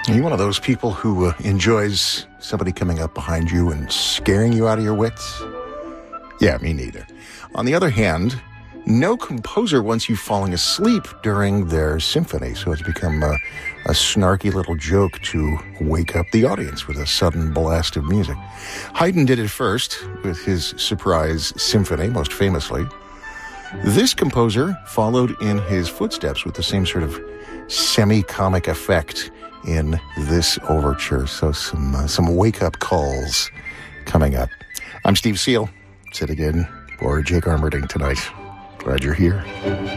Are you one of those people who enjoys somebody coming up behind you and scaring you out of your wits? Yeah, me neither. On the other hand, no composer wants you falling asleep during their symphony, so it's become a snarky little joke to wake up the audience with a sudden blast of music. Haydn did it first with his Surprise Symphony, most famously. This composer followed in his footsteps with the same sort of semi-comic effect in this overture. So some wake-up calls coming up. I'm Steve Seal, sitting in for Jake Armerding tonight. Glad you're here.